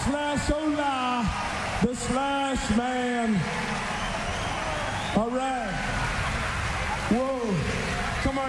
slash Ola, the Slash Man. All right. Whoa. Come on.